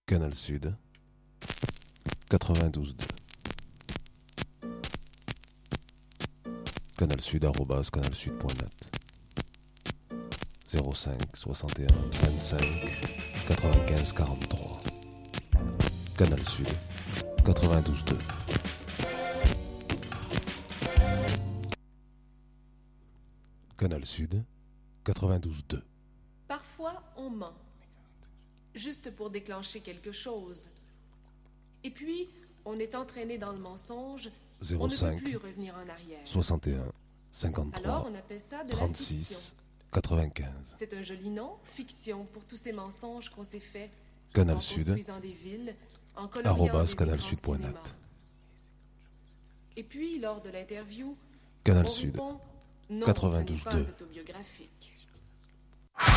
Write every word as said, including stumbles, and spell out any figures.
Canal Sud, quatre-vingt-douze deux. Canal Sud arobase canalsud point net. zéro cinq soixante et un vingt-cinq quatre-vingt-quinze quarante-trois. Canal Sud, quatre-vingt-douze deux. Canal Sud, quatre-vingt-douze deux. Parfois, on ment, juste pour déclencher quelque chose. Et puis, on est entraîné dans le mensonge, on ne peut plus revenir en arrière. soixante et un cinquante-trois. Alors, on appelle ça de la trente-six fiction. quatre-vingt-quinze. C'est un joli nom, fiction, pour tous ces mensonges qu'on s'est faits Canal en Sud, construisant des villes, en coloriant arobase des canalsud écrans point de net. cinéma. Et puis, lors de l'interview, Canal on Sud, répond « Non, quatre-vingt-douze ce n'est deux. pas autobiographique ».